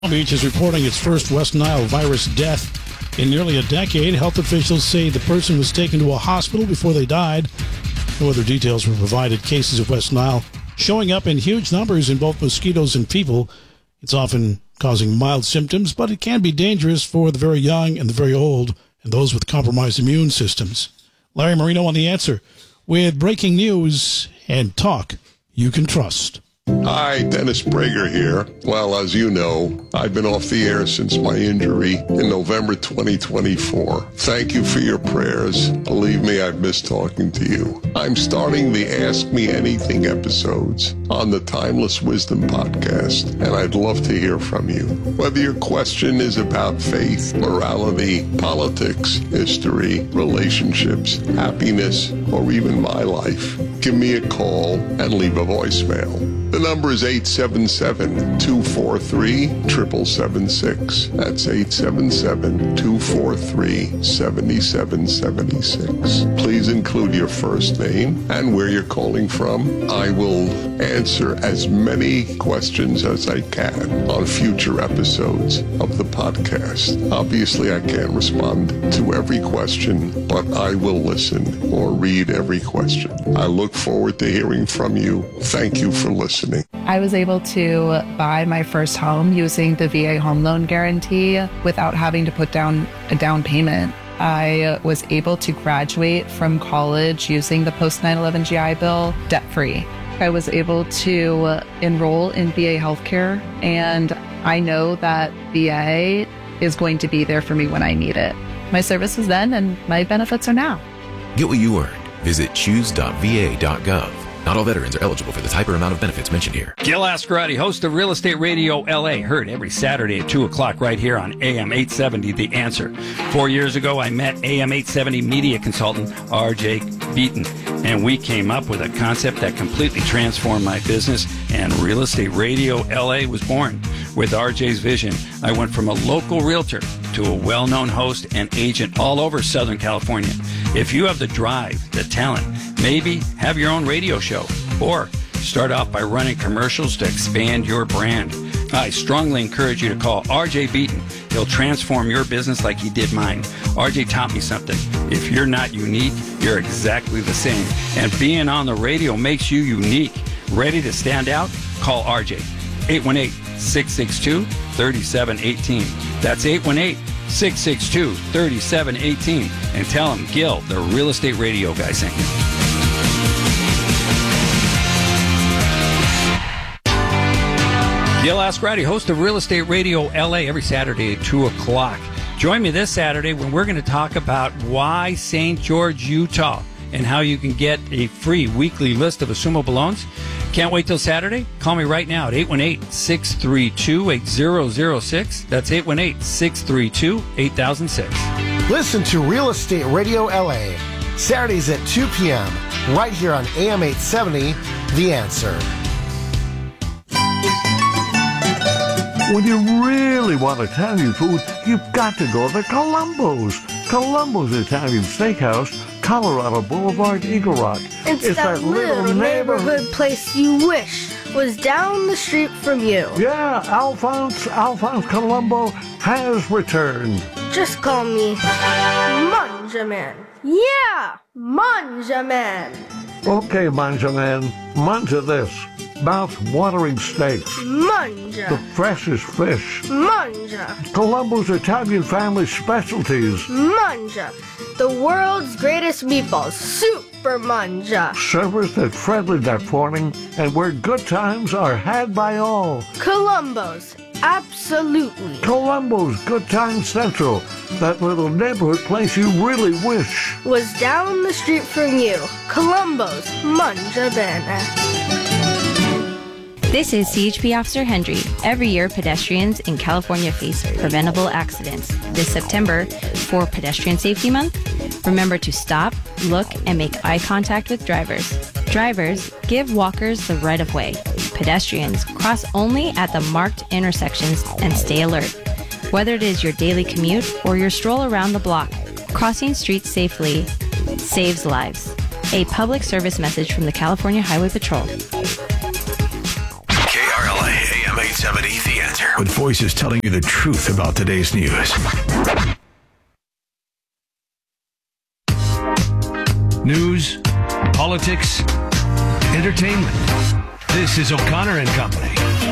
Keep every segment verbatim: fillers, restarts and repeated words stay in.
Palm Beach is reporting its first West Nile virus death in nearly a decade. Health officials say the person was taken to a hospital before they died. No other details were provided. Cases of West Nile showing up in huge numbers in both mosquitoes and people. It's often causing mild symptoms, but it can be dangerous for the very young and the very old and those with compromised immune systems. Larry Marino on The Answer with breaking news and talk you can trust. Hi, Dennis Prager here. Well, as you know, I've been off the air since my injury in November twenty twenty-four. Thank you for your prayers. Believe me, I've missed talking to you. I'm starting the Ask Me Anything episodes on the Timeless Wisdom podcast, and I'd love to hear from you. Whether your question is about faith, morality, politics, history, relationships, happiness, or even my life, give me a call and leave a voicemail. The number is eight seven seven, two four three, seven seven seven six. That's eight seven seven, two four three, seven seven seven six. Please include your first name and where you're calling from. I will answer as many questions as I can on future episodes of the podcast. Obviously, I can't respond to every question, but I will listen or read every question. I look forward to hearing from you. Thank you for listening. I was able to buy my first home using the V A home loan guarantee without having to put down a down payment. I was able to graduate from college using the post nine eleven G I Bill debt-free. I was able to enroll in V A healthcare, and I know that V A is going to be there for me when I need it. My service was then, and my benefits are now. Get what you earned. Visit choose dot v a dot gov. Not all veterans are eligible for the type or amount of benefits mentioned here. Gil Ascarati, host of Real Estate Radio L A, heard every Saturday at two o'clock right here on A M eight seventy, The Answer. Four years ago, I met A M eight seventy media consultant R J Beaton, and we came up with a concept that completely transformed my business, and Real Estate Radio L A was born. With R J's vision, I went from a local realtor to a well-known host and agent all over Southern California. If you have the drive, the talent, maybe have your own radio show, or start off by running commercials to expand your brand, I strongly encourage you to call R J Beaton. He'll transform your business like he did mine. R J taught me something. If you're not unique, you're exactly the same. And being on the radio makes you unique. Ready to stand out? Call R J. eight one eight, six six two, three seven one eight. That's eight one eight, six six two, three seven one eight. And tell him Gil, the Real Estate Radio guy, sent you. Gil Ascarati, host of Real Estate Radio L A, every Saturday at two o'clock. Join me this Saturday when we're going to talk about why Saint George, Utah, and how you can get a free weekly list of assumable loans. Can't wait till Saturday? Call me right now at eight one eight, six three two, eight zero zero six. That's eight one eight, six three two, eight thousand six. Listen to Real Estate Radio L A, Saturdays at two p.m., right here on A M eight seventy, The Answer. When you really want Italian food, you've got to go to Columbo's. Columbo's Italian Steakhouse, Colorado Boulevard, Eagle Rock. It's, it's that, that little neighborhood, neighborhood place you wish was down the street from you. Yeah, Alphonse, Alphonse Columbo has returned. Just call me Manjaman. Yeah, Manjaman. Okay, Manjaman, manja this. Mouth-watering steaks. Manja. The freshest fish. Manja. Columbo's Italian family specialties. Manja. The world's greatest meatballs. Super Manja. Servers that friendly that morning and where good times are had by all. Columbo's. Absolutely. Columbo's Good Time Central. That little neighborhood place you really wish was down the street from you. Columbo's Manja Bene. This is C H P Officer Hendry. Every year, pedestrians in California face preventable accidents. This September, for Pedestrian Safety Month, remember to stop, look, and make eye contact with drivers. Drivers, give walkers the right of way. Pedestrians, cross only at the marked intersections and stay alert. Whether it is your daily commute or your stroll around the block, crossing streets safely saves lives. A public service message from the California Highway Patrol. K R L A, A M eight seventy, The Answer. with voices telling you the truth about today's news. News, politics, entertainment. This is O'Connor and Company.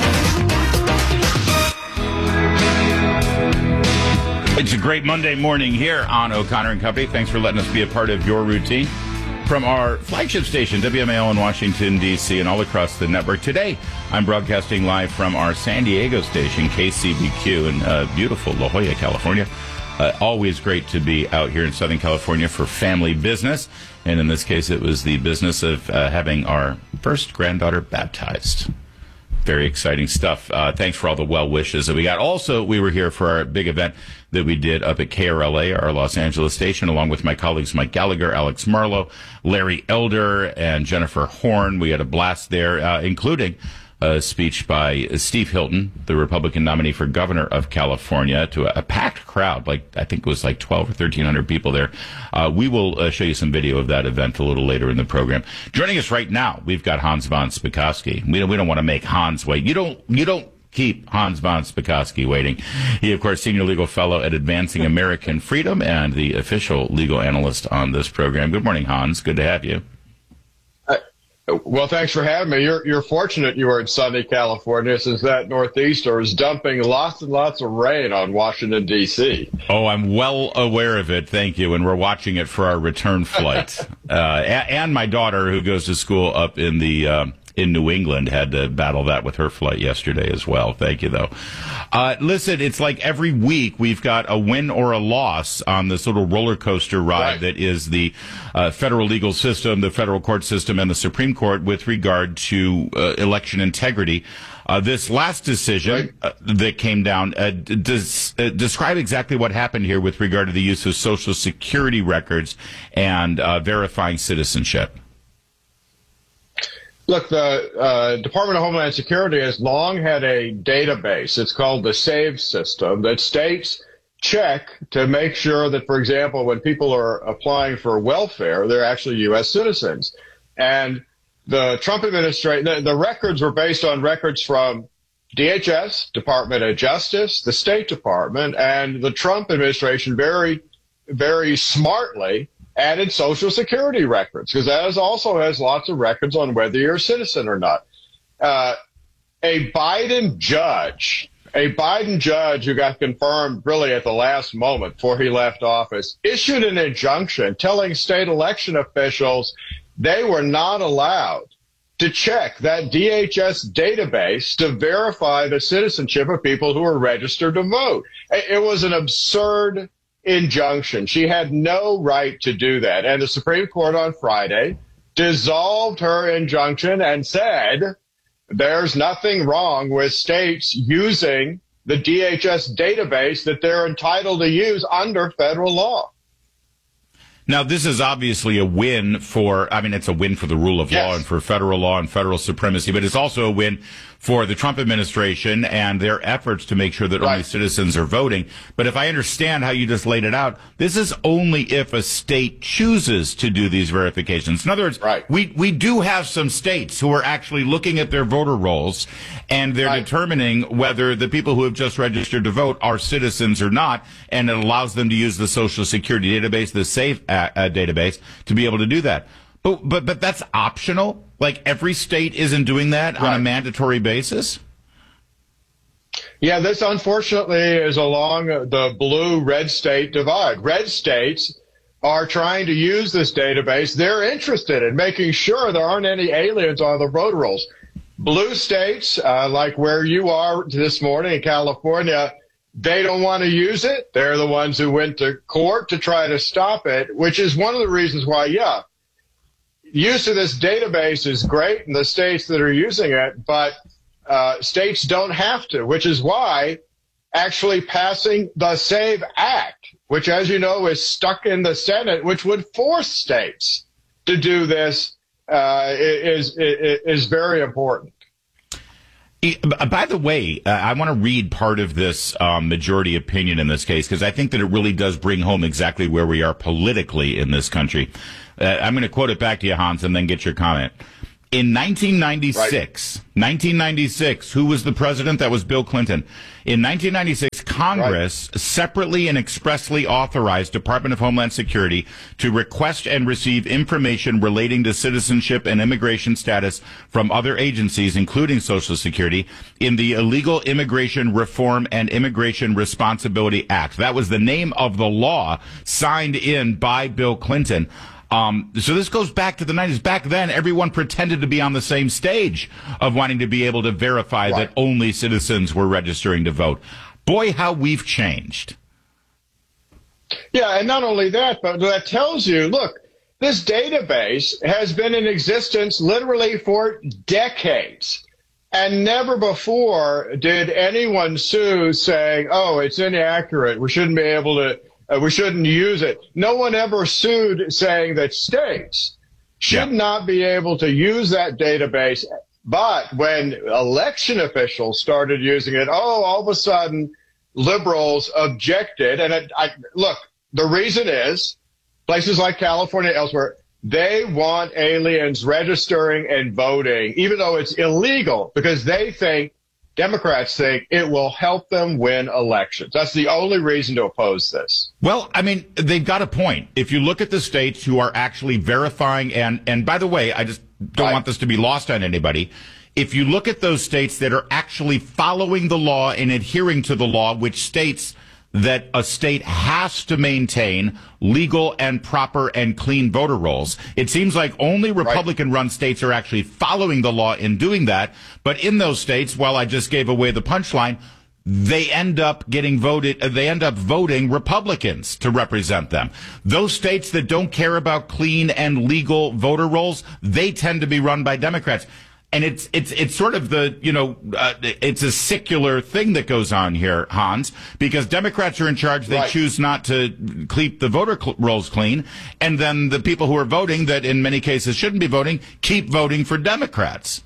It's a great Monday morning here on O'Connor and Company. Thanks for letting us be a part of your routine. From our flagship station, W M A L in Washington, D C, and all across the network. Today, I'm broadcasting live from our San Diego station, K C B Q, in uh, beautiful La Jolla, California. Uh, always great to be out here in Southern California for family business. And in this case, it was the business of uh, having our first granddaughter baptized. Very exciting stuff. Uh, thanks for all the well wishes that we got. Also, we were here for our big event that we did up at K R L A, our Los Angeles station, along with my colleagues Mike Gallagher, Alex Marlowe, Larry Elder, and Jennifer Horn. We had a blast there, uh, including a speech by Steve Hilton, the Republican nominee for governor of California, to a, a packed crowd. Like, I think it was like twelve or thirteen hundred people there. Uh, we will uh, show you some video of that event a little later in the program. Joining us right now, we've got Hans von Spakovsky. We don't, we don't want to make Hans wait. You don't, you don't keep Hans von Spakovsky waiting. He, of course, senior legal fellow at Advancing American Freedom and the official legal analyst on this program. Good morning, Hans. Good to have you. Well, thanks for having me. You're you're fortunate you are in sunny California, since that northeaster is dumping lots and lots of rain on Washington, D C. Oh, I'm well aware of it. Thank you. And we're watching it for our return flight. uh, and, and my daughter, who goes to school up in the uh, in New England, had to battle that with her flight yesterday as well. Thank you, though. Uh, listen, it's like every week we've got a win or a loss on this little roller coaster ride right. that is the uh, federal legal system, the federal court system, and the Supreme Court with regard to uh, election integrity. Uh, this last decision right. uh, that came down, uh, does uh, describe exactly what happened here with regard to the use of Social Security records and uh, verifying citizenship. Look, the uh, Department of Homeland Security has long had a database. It's called the SAVE system that states check to make sure that, for example, when people are applying for welfare, they're actually U S citizens. And the Trump administration, the, the records were based on records from D H S, Department of Justice, the State Department, and the Trump administration very, very smartly added Social Security records, because that is also has lots of records on whether you're a citizen or not. Uh, a Biden judge, a Biden judge who got confirmed really at the last moment before he left office, issued an injunction telling state election officials they were not allowed to check that D H S database to verify the citizenship of people who are registered to vote. It was an absurd injunction. She had no right to do that. And the Supreme Court on Friday dissolved her injunction and said there's nothing wrong with states using the D H S database that they're entitled to use under federal law. Now, this is obviously a win for, I mean, it's a win for the rule of yes. law and for federal law and federal supremacy, but it's also a win for the Trump administration and their efforts to make sure that right. only citizens are voting. But if I understand how you just laid it out, this is only if a state chooses to do these verifications. In other words, right. we, we do have some states who are actually looking at their voter rolls and they're right. determining whether the people who have just registered to vote are citizens or not, and it allows them to use the Social Security database, the SAFE uh, uh, database, to be able to do that. But, but, but that's optional? Like every state isn't doing that right. on a mandatory basis? Yeah, this unfortunately is along the blue-red state divide. Red states are trying to use this database. They're interested in making sure there aren't any aliens on the voter rolls. Blue states, uh, like where you are this morning in California, they don't want to use it. They're the ones who went to court to try to stop it, which is one of the reasons why, yeah, use of this database is great in the states that are using it, but uh, states don't have to, which is why actually passing the SAVE Act, which, as you know, is stuck in the Senate, which would force states to do this, uh, is, is, is very important. By the way, uh, I want to read part of this um, majority opinion in this case, because I think that it really does bring home exactly where we are politically in this country. Uh, I'm going to quote it back to you, Hans, and then get your comment. In nineteen ninety-six, right. nineteen ninety-six, who was the president? That was Bill Clinton. In nineteen ninety-six, Congress right. separately and expressly authorized Department of Homeland Security to request and receive information relating to citizenship and immigration status from other agencies, including Social Security, in the Illegal Immigration Reform and Immigration Responsibility Act. That was the name of the law signed in by Bill Clinton. Um, so this goes back to the nineties. Back then, everyone pretended to be on the same stage of wanting to be able to verify right. that only citizens were registering to vote. Boy, how we've changed. Yeah, and not only that, but that tells you, look, this database has been in existence literally for decades. And never before did anyone sue saying, oh, it's inaccurate, we shouldn't be able to Uh, we shouldn't use it. No one ever sued saying that states should yeah. not be able to use that database. But when election officials started using it, oh, all of a sudden liberals objected. And it, I, look, the reason is places like California, elsewhere, they want aliens registering and voting, even though it's illegal, because they think, Democrats think it will help them win elections. That's the only reason to oppose this. Well, I mean, they've got a point. If you look at the states who are actually verifying, and, and by the way, I just don't right. want this to be lost on anybody. If you look at those states that are actually following the law and adhering to the law, which states that a state has to maintain legal and proper and clean voter rolls. It seems like only Republican-run right. states are actually following the law in doing that. But in those states, while I just gave away the punchline, they end up getting voted, they end up voting Republicans to represent them. Those states that don't care about clean and legal voter rolls, they tend to be run by Democrats. And it's it's it's sort of the, you know, uh, it's a secular thing that goes on here, Hans, because Democrats are in charge. They right. choose not to keep the voter cl- rolls clean. And then the people who are voting, that in many cases shouldn't be voting, keep voting for Democrats.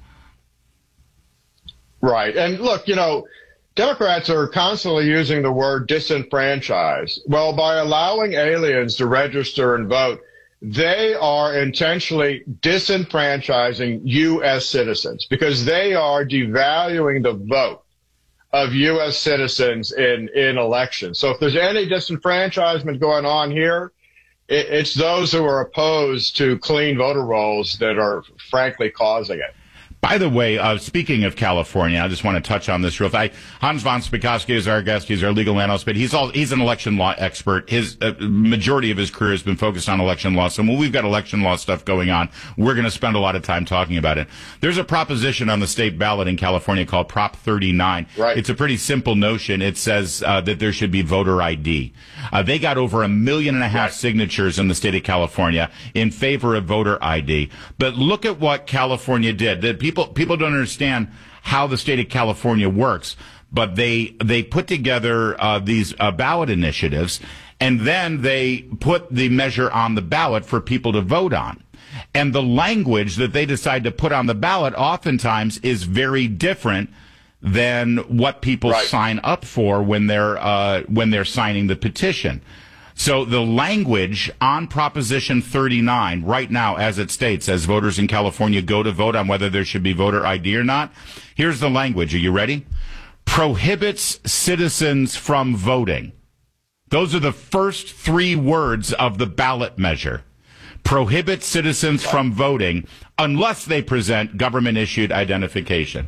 Right. And look, you know, Democrats are constantly using the word disenfranchise. Well, by allowing aliens to register and vote, they are intentionally disenfranchising U S citizens because they are devaluing the vote of U S citizens in, in elections. So if there's any disenfranchisement going on here, it, it's those who are opposed to clean voter rolls that are frankly causing it. By the way, uh, speaking of California, I just want to touch on this real fast. Hans von Spakovsky is our guest. He's our legal analyst, but he's all, he's an election law expert. His uh, majority of his career has been focused on election law. So when we've got election law stuff going on, we're going to spend a lot of time talking about it. There's a proposition on the state ballot in California called Prop thirty-nine. Right. It's a pretty simple notion. It says uh, that there should be voter I D. Uh, they got over a million and a half right. signatures in the state of California in favor of voter I D. But look at what California did. The people People, people don't understand how the state of California works, but they they put together uh, these uh, ballot initiatives, and then they put the measure on the ballot for people to vote on. And the language that they decide to put on the ballot oftentimes is very different than what people right. sign up for when they're uh, when they're signing the petition. So the language on Proposition thirty-nine right now, as it states, as voters in California go to vote on whether there should be voter I D or not, here's the language. Are you ready? Prohibits citizens from voting. Those are the first three words of the ballot measure. Prohibits citizens from voting unless they present government-issued identification.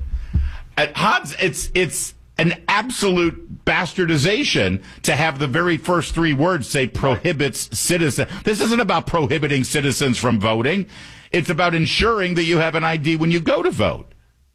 At Hobbs, it's it's an absolute bastardization to have the very first three words say prohibits citizens. This isn't about prohibiting citizens from voting. It's about ensuring that you have an I D when you go to vote.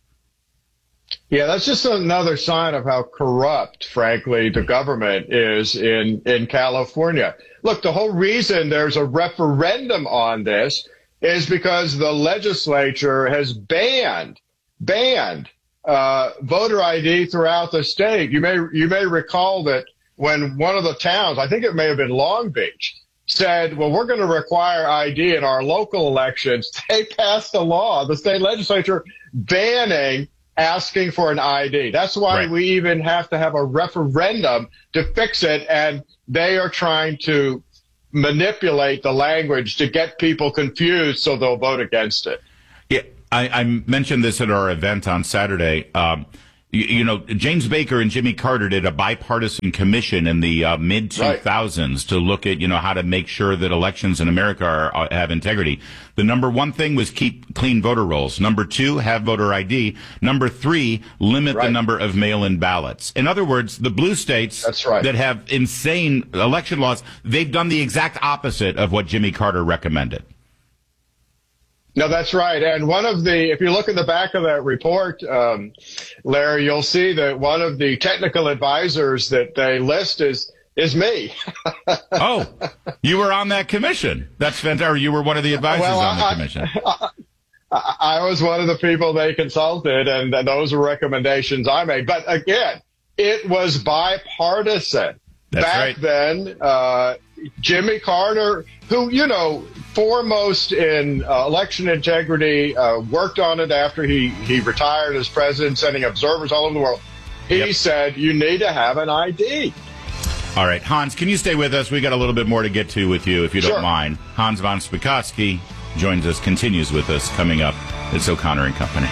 Yeah, that's just another sign of how corrupt, frankly, the government is in, in California. Look, the whole reason there's a referendum on this is because the legislature has banned, banned Uh, voter I D throughout the state. You may you may recall that when one of the towns, I think it may have been Long Beach, said, well, we're going to require I D in our local elections, they passed a law, the state legislature, banning asking for an I D. That's why right. we even have to have a referendum to fix it, and they are trying to manipulate the language to get people confused so they'll vote against it. Yeah. I, I mentioned this at our event on Saturday. Um, you, you know, James Baker and Jimmy Carter did a bipartisan commission in the uh, mid two thousands right. to look at, you know, how to make sure that elections in America are, are, have integrity. The number one thing was keep clean voter rolls. Number two, have voter I D. Number three, limit right. the number of mail-in ballots. In other words, the blue states That's right. that have insane election laws, they've done the exact opposite of what Jimmy Carter recommended. No, that's right. And one of the, if you look at the back of that report, um, Larry, you'll see that one of the technical advisors that they list is is me. Oh, you were on that commission. That's fantastic. Or you were one of the advisors well, on the I, commission. I, I, I was one of the people they consulted, and, and those were recommendations I made. But again, it was bipartisan. That's Back right. then, uh, Jimmy Carter, who, you know, foremost in uh, election integrity, uh, worked on it after he, he retired as president, sending observers all over the world. He yep. said, you need to have an I D. All right. Hans, can you stay with us? We got a little bit more to get to with you, if you sure. don't mind. Hans von Spakovsky joins us, continues with us, coming up. It's O'Connor and Company.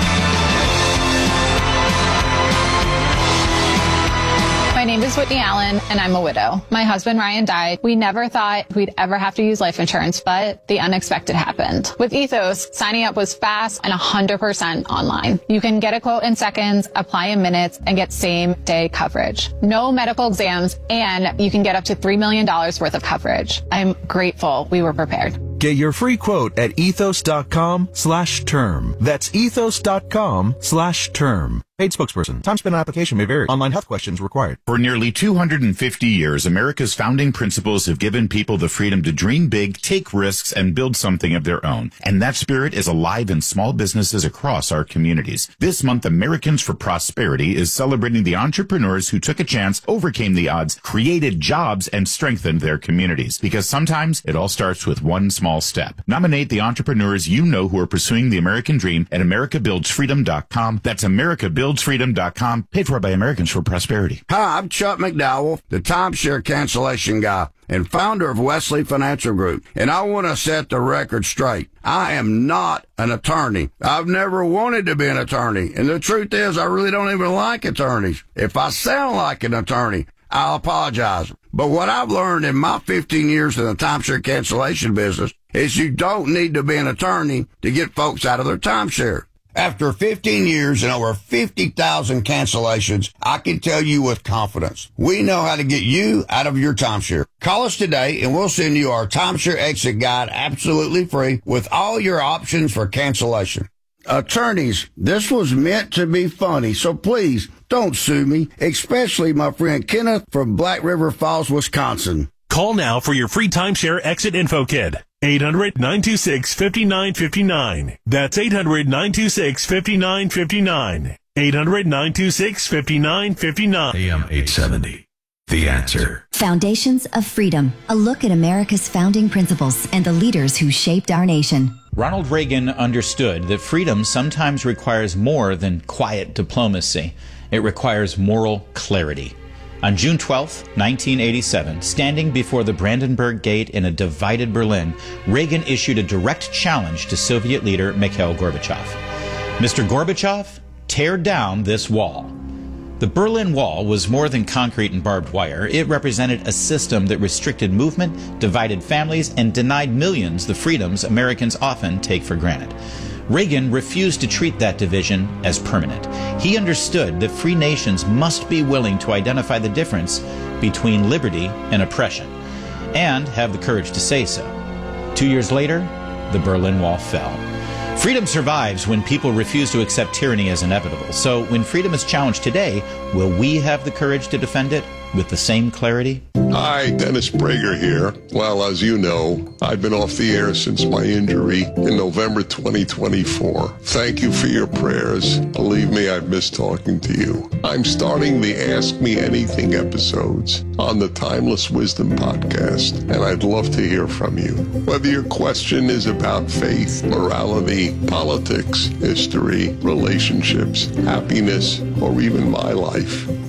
My name is Whitney Allen, and I'm a widow. My husband, Ryan, died. We never thought we'd ever have to use life insurance, but the unexpected happened. With Ethos, signing up was fast and one hundred percent online. You can get a quote in seconds, apply in minutes, and get same-day coverage. No medical exams, and you can get up to three million dollars worth of coverage. I'm grateful we were prepared. Get your free quote at ethos.com slash term. That's ethos.com slash term. Paid spokesperson. Time spent on application may vary. Online health questions required. For nearly two hundred fifty years, America's founding principles have given people the freedom to dream big, take risks, and build something of their own. And that spirit is alive in small businesses across our communities. This month, Americans for Prosperity is celebrating the entrepreneurs who took a chance, overcame the odds, created jobs, and strengthened their communities. Because sometimes it all starts with one small step. Nominate the entrepreneurs you know who are pursuing the American dream at america builds freedom dot com. That's america builds freedom dot com. Paid for by Americans for Prosperity. Hi, I'm Chuck McDowell, the timeshare cancellation guy and founder of Wesley Financial Group. And I want to set the record straight. I am not an attorney. I've never wanted to be an attorney. And the truth is, I really don't even like attorneys. If I sound like an attorney, I'll apologize. But what I've learned in my fifteen years in the timeshare cancellation business is you don't need to be an attorney to get folks out of their timeshare. After fifteen years and over fifty thousand cancellations, I can tell you with confidence, we know how to get you out of your timeshare. Call us today and we'll send you our timeshare exit guide absolutely free with all your options for cancellation. Attorneys, this was meant to be funny, so please don't sue me, especially my friend Kenneth from Black River Falls, Wisconsin. Call now for your free timeshare exit info kit. eight hundred, nine two six, five nine five nine. That's eight hundred, nine two six, five nine five nine. eight hundred, nine two six, five nine five nine. A M eight seventy. The Answer. Foundations of Freedom. A look at America's founding principles and the leaders who shaped our nation. Ronald Reagan understood that freedom sometimes requires more than quiet diplomacy. It requires moral clarity. On June twelfth, nineteen eighty-seven, standing before the Brandenburg Gate in a divided Berlin, Reagan issued a direct challenge to Soviet leader Mikhail Gorbachev. Mister Gorbachev, tear down this wall. The Berlin Wall was more than concrete and barbed wire. It represented a system that restricted movement, divided families, and denied millions the freedoms Americans often take for granted. Reagan refused to treat that division as permanent. He understood that free nations must be willing to identify the difference between liberty and oppression, and have the courage to say so. Two years later, the Berlin Wall fell. Freedom survives when people refuse to accept tyranny as inevitable. So when freedom is challenged today, will we have the courage to defend it with the same clarity? Hi, Dennis Prager here. Well, as you know, I've been off the air since my injury in November twenty twenty-four. Thank you for your prayers. Believe me, I've missed talking to you. I'm starting the Ask Me Anything episodes on the Timeless Wisdom podcast, and I'd love to hear from you. Whether your question is about faith, morality, politics, history, relationships, happiness, or even my life,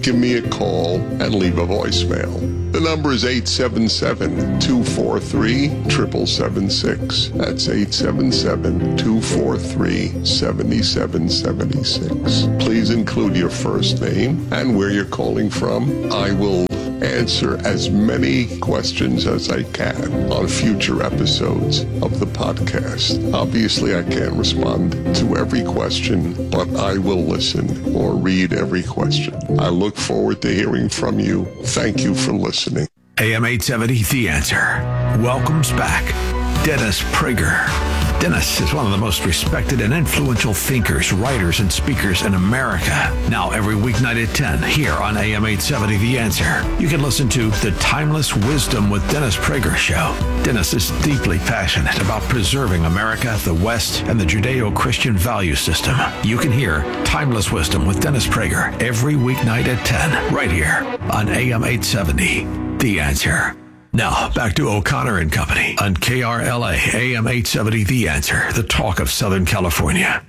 give me a call and leave a voicemail. The number is eight seven seven, two four three, seven seven seven six. That's eight seven seven, two four three, seven seven seven six. Please include your first name and where you're calling from. I will answer as many questions as I can on future episodes of the podcast. Obviously, I can't respond to every question, but I will listen or read every question. I look forward to hearing from you. Thank you for listening. A M eight seventy, The Answer, welcomes back Dennis Prager. Dennis is one of the most respected and influential thinkers, writers, and speakers in America. Now, every weeknight at ten, here on A M eight seventy, The Answer, you can listen to The Timeless Wisdom with Dennis Prager show. Dennis is deeply passionate about preserving America, the West, and the Judeo-Christian value system. You can hear Timeless Wisdom with Dennis Prager every weeknight at ten, right here on A M eight seventy, The Answer. Now, back to O'Connor and Company on K R L A, A M eight seventy, The Answer, the talk of Southern California.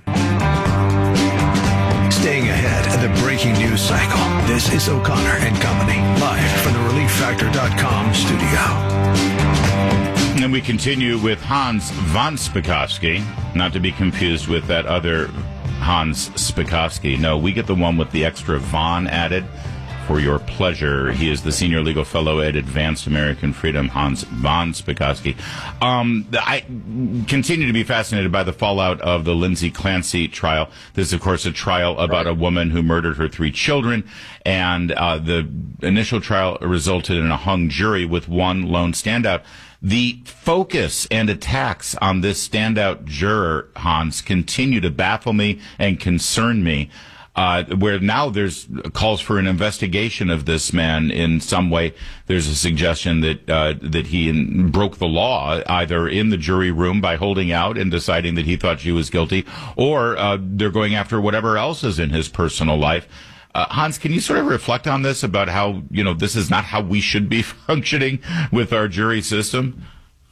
Staying ahead of the breaking news cycle, this is O'Connor and Company, live from the relief factor dot com studio. And we continue with Hans von Spakovsky, not to be confused with that other Hans Spakovsky. No, we get the one with the extra von added. For your pleasure. He is the senior legal fellow at Advanced American Freedom, Hans von Spakovsky. Um, I continue to be fascinated by the fallout of the Lindsay Clancy trial. This is, of course, a trial about a woman who murdered her three children, and uh, the initial trial resulted in a hung jury with one lone standout. The focus and attacks on this standout juror, Hans, continue to baffle me and concern me. Uh, where now there's calls for an investigation of this man in some way. There's a suggestion that uh, that he in, broke the law, either in the jury room by holding out and deciding that he thought she was guilty, or uh, they're going after whatever else is in his personal life. Uh, Hans, can you sort of reflect on this about how, you know, this is not how we should be functioning with our jury system?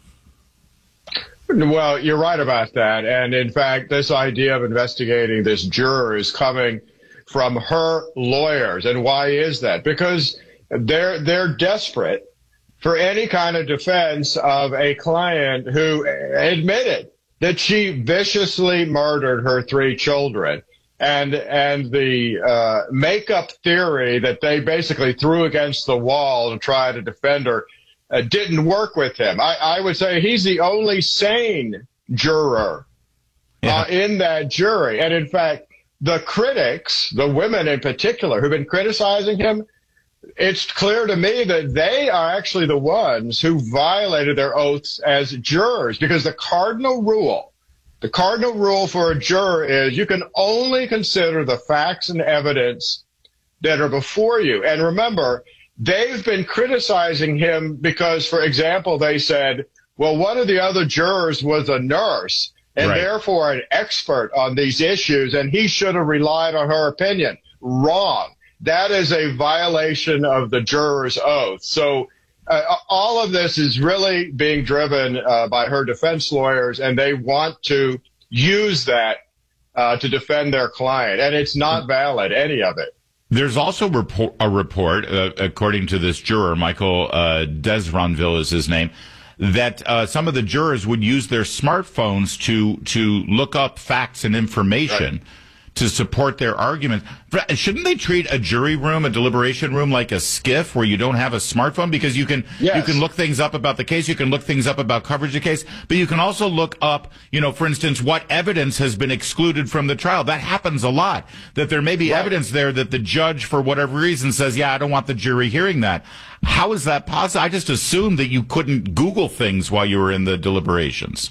Well, you're right about that. And in fact, this idea of investigating this juror is coming from her lawyers. And why is that? Because they're they're desperate for any kind of defense of a client who admitted that she viciously murdered her three children. And and the uh, makeup theory that they basically threw against the wall to try to defend her uh, didn't work with him. I, I would say he's the only sane juror yeah. uh, in that jury. And in fact, the critics, the women in particular, who've been criticizing him, it's clear to me that they are actually the ones who violated their oaths as jurors, because the cardinal rule, the cardinal rule for a juror is you can only consider the facts and evidence that are before you. And remember, they've been criticizing him because, for example, they said, well, one of the other jurors was a nurse, and right. therefore an expert on these issues, and he should have relied on her opinion. Wrong. That is a violation of the juror's oath. So uh, all of this is really being driven uh, by her defense lawyers, and they want to use that uh, to defend their client. And it's not valid, any of it. There's also report, a report, uh, according to this juror, Michael uh, Desronville is his name, that uh, some of the jurors would use their smartphones to to look up facts and information right. to support their argument. Shouldn't they treat a jury room, a deliberation room, like a skiff where you don't have a smartphone? Because you can yes. you can look things up about the case, you can look things up about coverage of the case, but you can also look up, you know, for instance, what evidence has been excluded from the trial. That happens a lot, that there may be right. evidence there that the judge, for whatever reason, says, yeah, I don't want the jury hearing that. How is that possible? I just assumed that you couldn't Google things while you were in the deliberations.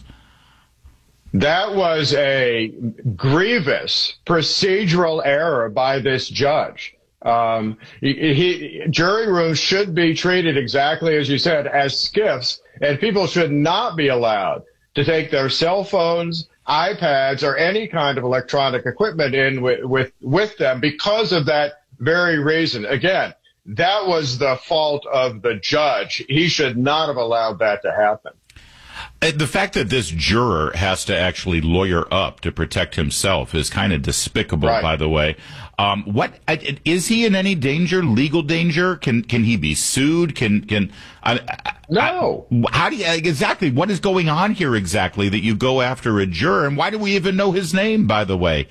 That was a grievous procedural error by this judge. Um, he, he, jury rooms should be treated exactly as you said, as skiffs, and people should not be allowed to take their cell phones, iPads, or any kind of electronic equipment in with, with, with them because of that very reason. Again, that was the fault of the judge. He should not have allowed that to happen. Uh, The fact that this juror has to actually lawyer up to protect himself is kind of despicable, Right. by the way. Um, what uh, is he in any danger? Legal danger? Can can he be sued? Can can I, I, no? I, how do you exactly? What is going on here exactly that you go after a juror? And why do we even know his name? By the way.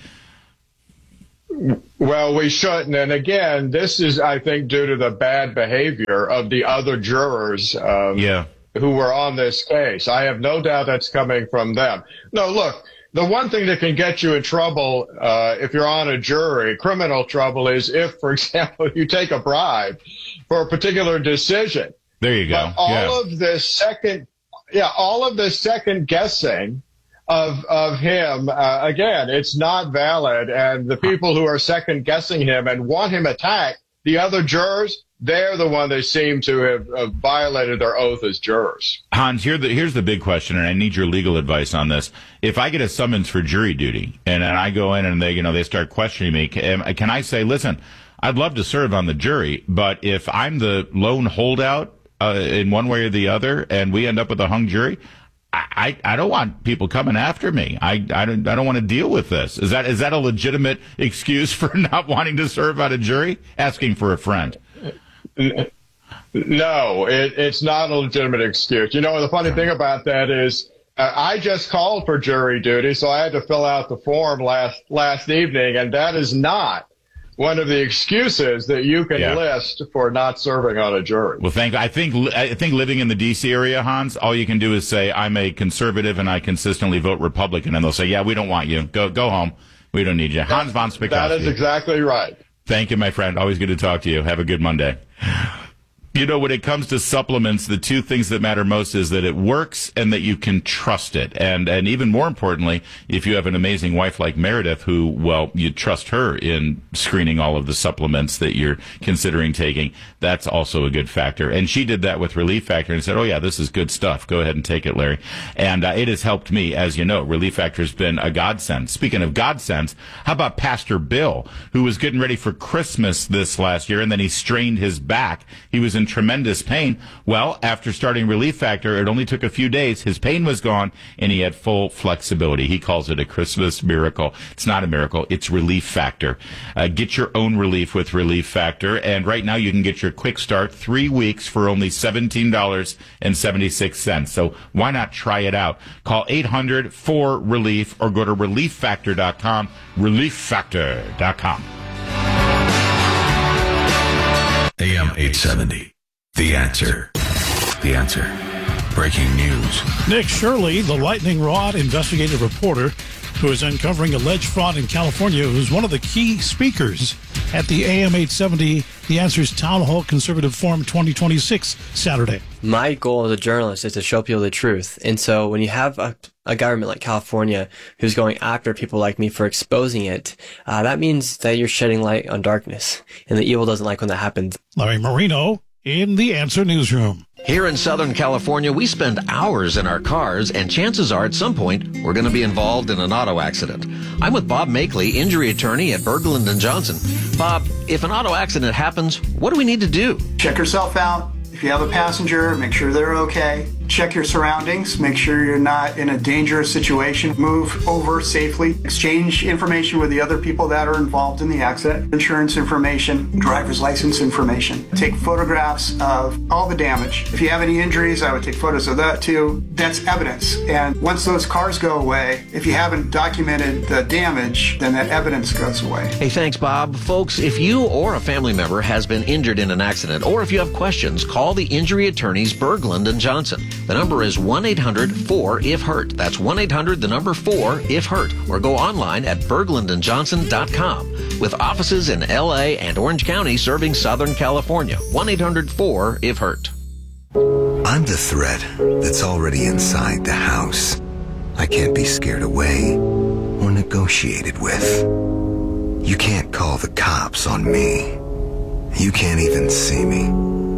Well, we shouldn't. And again, this is, I think, due to the bad behavior of the other jurors. Um, yeah. Who were on this case. I have no doubt that's coming from them. No, look, the one thing that can get you in trouble uh, if you're on a jury, criminal trouble, is if, for example, you take a bribe for a particular decision. There you go. But all yeah. of this second, yeah, all of this second guessing of of him, uh, again, it's not valid. And the people who are second guessing him and want him attacked, the other jurors, they're the one that seem to have, have violated their oath as jurors. Hans, here the, here's the big question, and I need your legal advice on this. If I get a summons for jury duty, and, and I go in and they, you know, they start questioning me, can, can I say, listen, I'd love to serve on the jury, but if I'm the lone holdout uh, in one way or the other, and we end up with a hung jury, I, I don't want people coming after me. I, I don't I don't want to deal with this. Is that is that a legitimate excuse for not wanting to serve on a jury? Asking for a friend. No, it, it's not a legitimate excuse. You know, the funny thing about that is uh, I just called for jury duty, so I had to fill out the form last last evening, and that is not one of the excuses that you can Yeah. list for not serving on a jury. Well, thank I think I think living in the D C area, Hans, all you can do is say I'm a conservative and I consistently vote Republican, and they'll say, yeah, we don't want you. Go go home. We don't need you. Hans von Spakovsky. That is exactly right. Thank you, my friend. Always good to talk to you. Have a good Monday. You know, when it comes to supplements, the two things that matter most is that it works and that you can trust it. And and even more importantly, if you have an amazing wife like Meredith, who, well, you trust her in screening all of the supplements that you're considering taking, that's also a good factor. And she did that with Relief Factor and said, oh, yeah, this is good stuff. Go ahead and take it, Larry. And uh, it has helped me. As you know, Relief Factor has been a godsend. Speaking of godsends, how about Pastor Bill, who was getting ready for Christmas this last year, and then he strained his back. He was in tremendous pain. Well, after starting Relief Factor, it only took a few days. His pain was gone, and he had full flexibility. He calls it a Christmas miracle. It's not a miracle. It's Relief Factor. Uh, get your own relief with Relief Factor, and right now you can get your quick start three weeks for only seventeen dollars and seventy-six cents. So why not try it out? Call eight hundred four relief or go to relief factor dot com, relief factor dot com. A M eight seventy. The Answer. The Answer. Breaking news. Nick Shirley, the lightning rod investigative reporter who is uncovering alleged fraud in California, who's one of the key speakers at the A M eight seventy The Answer's Town Hall Conservative Forum twenty twenty-six Saturday. My goal as a journalist is to show people the truth. And so when you have a, a government like California who's going after people like me for exposing it, uh, that means that you're shedding light on darkness. And the evil doesn't like when that happens. Larry Marino in the Answer Newsroom. Here in Southern California, we spend hours in our cars, and chances are at some point we're going to be involved in an auto accident. I'm with Bob Makeley, injury attorney at Berglund and Johnson. Bob, if an auto accident happens, what do we need to do? Check yourself out. If you have a passenger, make sure they're okay. Check your surroundings. Make sure you're not in a dangerous situation. Move over safely. Exchange information with the other people that are involved in the accident. Insurance information, driver's license information. Take photographs of all the damage. If you have any injuries, I would take photos of that too. That's evidence. And once those cars go away, if you haven't documented the damage, then that evidence goes away. Hey, thanks, Bob. Folks, if you or a family member has been injured in an accident, or if you have questions, call the injury attorneys Berglund and Johnson. The number is one eight hundred four if hurt. That's one eight hundred, the number four, if hurt. Or go online at berglund and johnson dot com. With offices in L A and Orange County serving Southern California. one eight hundred four if hurt. I'm the threat that's already inside the house. I can't be scared away or negotiated with. You can't call the cops on me. You can't even see me.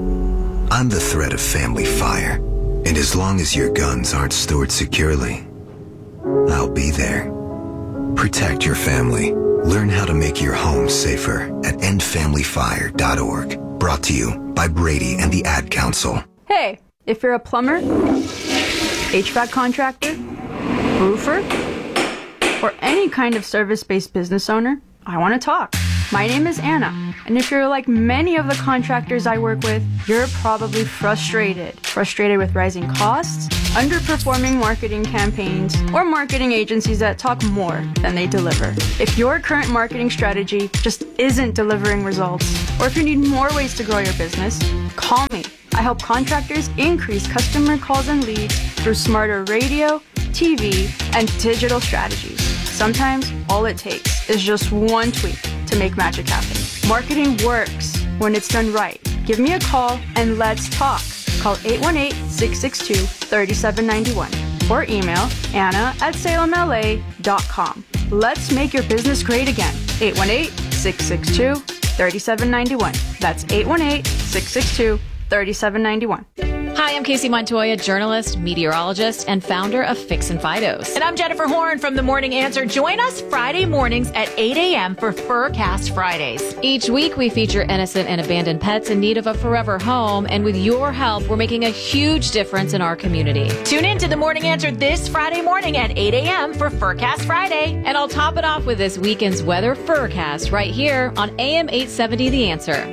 I'm the threat of family fire. And as long as your guns aren't stored securely, I'll be there. Protect your family. Learn how to make your home safer at end family fire dot org. Brought to you by Brady and the Ad Council. Hey, if you're a plumber, H V A C contractor, roofer, or any kind of service-based business owner, I want to talk. My name is Anna, and if you're like many of the contractors I work with, you're probably frustrated. Frustrated with rising costs, underperforming marketing campaigns, or marketing agencies that talk more than they deliver. If your current marketing strategy just isn't delivering results, or if you need more ways to grow your business, call me. I help contractors increase customer calls and leads through smarter radio, T V, and digital strategies. Sometimes all it takes is just one tweak to make magic happen. Marketing works when it's done right. Give me a call and let's talk. Call eight one eight, six six two, three seven nine one or email Anna at salem L A dot com. Let's make your business great again. eight one eight, six six two, three seven nine one. That's eight one eight, six six two, three seven nine one. Hi, I'm Casey Montoya, journalist, meteorologist, and founder of Fix and Fidos. And I'm Jennifer Horn from The Morning Answer. Join us Friday mornings at eight a.m. for Furcast Fridays. Each week, we feature innocent and abandoned pets in need of a forever home. And with your help, we're making a huge difference in our community. Tune in to The Morning Answer this Friday morning at eight a.m. for Furcast Friday. And I'll top it off with this weekend's weather Furcast right here on A M eight seventy The Answer.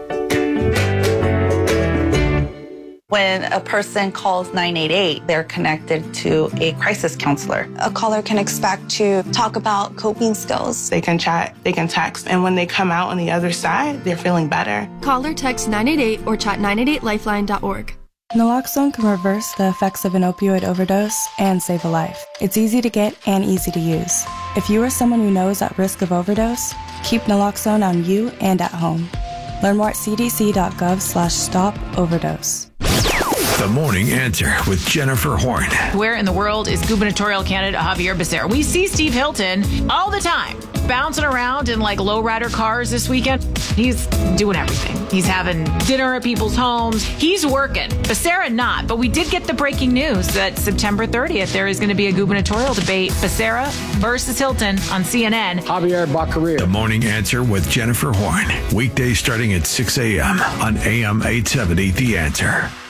When a person calls nine eight eight, they're connected to a crisis counselor. A caller can expect to talk about coping skills. They can chat, they can text, and when they come out on the other side, they're feeling better. Call or text nine eight eight or chat nine eight eight lifeline dot org. Naloxone can reverse the effects of an opioid overdose and save a life. It's easy to get and easy to use. If you or someone you know is at risk of overdose, keep naloxone on you and at home. Learn more at c d c dot gov slash stop overdose. The Morning Answer with Jennifer Horn. Where in the world is gubernatorial candidate Javier Becerra? We see Steve Hilton all the time, bouncing around in like lowrider cars this weekend. He's doing everything. He's having dinner at people's homes. He's working. Becerra not, but we did get the breaking news that September thirtieth, there is going to be a gubernatorial debate, Becerra versus Hilton on C N N. Javier Baccaria. The Morning Answer with Jennifer Horn. Weekdays starting at six a.m. on A M eight seventy The Answer.